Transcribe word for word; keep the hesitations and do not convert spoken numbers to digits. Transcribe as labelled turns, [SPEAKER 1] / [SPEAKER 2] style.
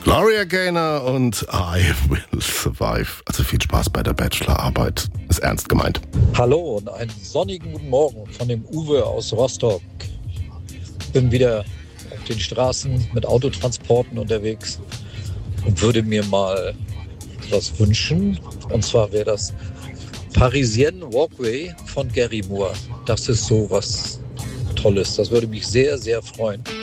[SPEAKER 1] Gloria Gaynor und I Will Survive. Also viel Spaß bei der Bachelorarbeit. Ist ernst gemeint.
[SPEAKER 2] Hallo und einen sonnigen guten Morgen von dem Uwe aus Rostock. Bin wieder auf den Straßen mit Autotransporten unterwegs und würde mir mal etwas wünschen. Und zwar wäre das Parisienne Walkway von Gary Moore. Das ist so was Tolles. Das würde mich sehr, sehr freuen.